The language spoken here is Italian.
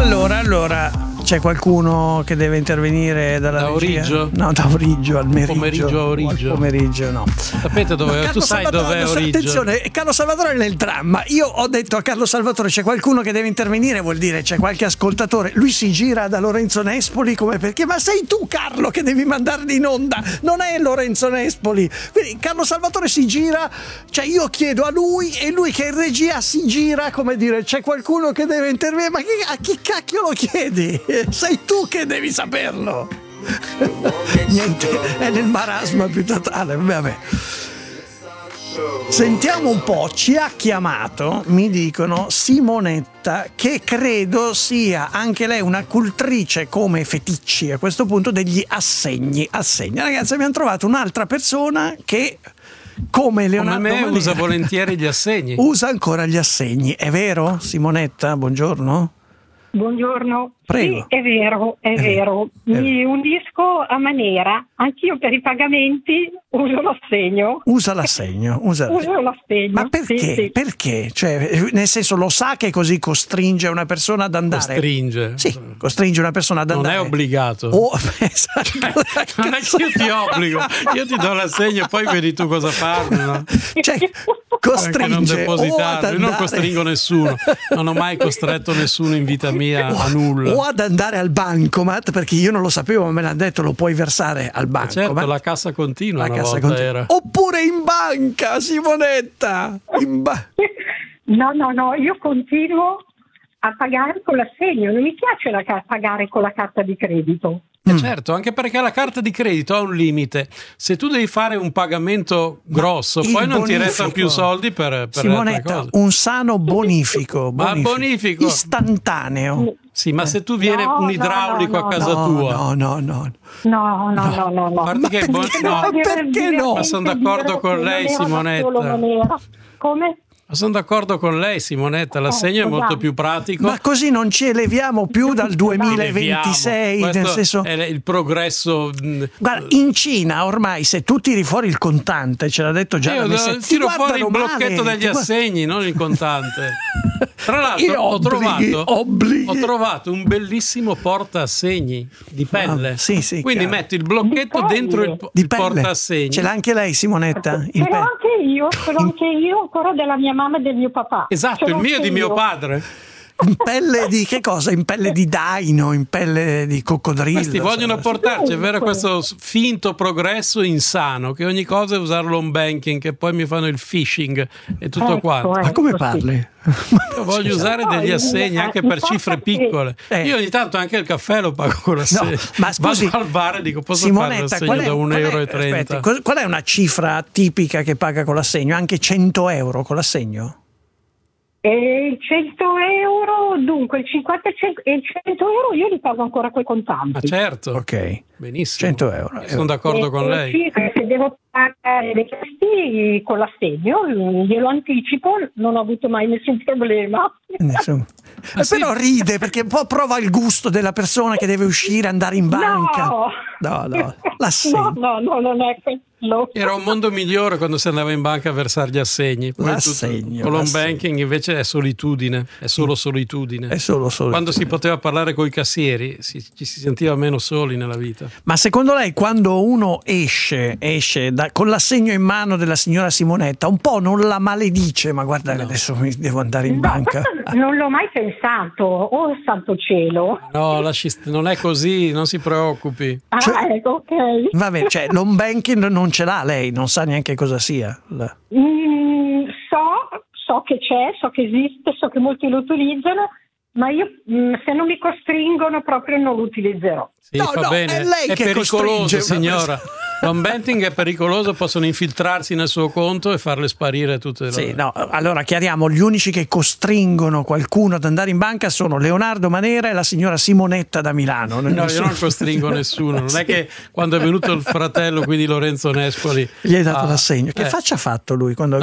Allora, c'è qualcuno che deve intervenire dalla da regia? Origgio? No, da Origgio al meriggio. Pomeriggio a Origgio. Al pomeriggio, no. Sapete dove? Tu sai dov'è Origgio? Attenzione, Carlo Salvatore è nel dramma. Io ho detto a Carlo Salvatore c'è qualcuno che deve intervenire, vuol dire c'è qualche ascoltatore. Lui si gira da Lorenzo Nespoli come perché? Ma sei tu, Carlo, che devi mandarli in onda, non è Lorenzo Nespoli. Quindi Carlo Salvatore si gira, cioè io chiedo a lui e lui che in regia si gira come dire c'è qualcuno che deve intervenire. Ma a chi cacchio lo chiedi? Sei tu che devi saperlo. Niente, è nel marasma più totale. Vabbè. Sentiamo un po', ci ha chiamato, mi dicono, Simonetta, che credo sia anche lei una cultrice come Feticci a questo punto degli assegni. Ragazzi, abbiamo trovato un'altra persona che come Leonardo Manera usa volentieri gli assegni. Usa ancora gli assegni, è vero Simonetta? Buongiorno. Buongiorno. Prego. Sì, è vero. Mi unisco a Manera. Anch'io per i pagamenti uso l'assegno. Usa l'assegno. Ma perché? Sì. Perché? Cioè, nel senso, lo sa che così costringe una persona ad andare? Costringe. Sì, costringe una persona ad andare. Non è obbligato. Esatto. Non è che io ti obbligo, io ti do l'assegno e poi vedi tu cosa farne, no? Cioè, costringe anche non depositarlo. Io non costringo nessuno, non ho mai costretto nessuno in vita mia a nulla. O ad andare al bancomat, perché io non lo sapevo, ma me l'hanno detto, lo puoi versare al bancomat. Certo, la cassa continua era. Oppure in banca, Simonetta. No, io continuo a pagare con l'assegno. Non mi piace pagare con la carta di credito. Certo, anche perché la carta di credito ha un limite. Se tu devi fare un pagamento grosso, poi non ti restano più soldi per Simonetta, altre cose. un sano bonifico. Ma bonifico istantaneo. Sì, ma se tu vieni un idraulico a casa tua. No. Guarda che perché no? Ma sono d'accordo con lei, Simonetta. Come? Sono d'accordo con lei, Simonetta, l'assegno è molto più pratico. Ma così non ci eleviamo più dal 2026, nel senso è il progresso. Guarda, in Cina ormai se tu tiri fuori il contante, ce l'ha detto già la Messa, tiro fuori il blocchetto degli assegni, non il contante. Tra l'altro ho trovato un bellissimo portaassegni di pelle. Sì, quindi metti il blocchetto dentro il portaassegni. Ce l'ha anche lei, Simonetta? Ce l'ho anche io ancora della mia mamma e del mio papà. Esatto, il mio è di mio padre. In pelle di che cosa? In pelle di daino, in pelle di coccodrillo. Questi vogliono portarci, è vero, questo finto progresso insano, che ogni cosa è usare l'home banking, che poi mi fanno il phishing e tutto quanto. Ma come parli? Io voglio usare degli assegni anche per cifre piccole. Io ogni tanto anche il caffè lo pago con l'assegno. No, ma scusi, vado al bar e dico posso fare l'assegno da €1,30? Aspetti, qual è una cifra tipica che paga con l'assegno? Anche 100 euro con l'assegno? 100 euro, dunque il 50 e 100 euro io li pago ancora coi contanti. Ma certo, ok, benissimo. 100 euro. Sono d'accordo con lei. Sì, se devo pagare le questi con l'assegno, glielo anticipo, non ho avuto mai nessun problema. Però ride perché un po' prova il gusto della persona che deve uscire, andare in banca. No, l'assegno. No, non è quello. Era un mondo migliore quando si andava in banca a versare gli assegni. L'assegno. Con l'home banking invece è solitudine, è solo solitudine. Quando si poteva parlare coi cassieri ci si sentiva meno soli nella vita. Ma secondo lei quando uno esce con l'assegno in mano della signora Simonetta un po' non la maledice? Ma guarda che adesso mi devo andare in banca. Non l'ho mai pensato, oh santo cielo. No, non è così, non si preoccupi. Ecco, ok. Vabbè, cioè l'home banking non ce l'ha lei, non sa neanche cosa sia. So che c'è, so che esiste, so che molti lo utilizzano, ma io se non mi costringono proprio non lo utilizzerò. Sì, va bene. È lei che pericoloso, signora. L'home banking è pericoloso, possono infiltrarsi nel suo conto e farle sparire tutte le... Sì, no, allora chiariamo, gli unici che costringono qualcuno ad andare in banca sono Leonardo Manera e la signora Simonetta da Milano. No, io non costringo nessuno, non è che quando è venuto il fratello qui di Lorenzo Nespoli gli hai dato l'assegno. Che faccia ha fatto lui quando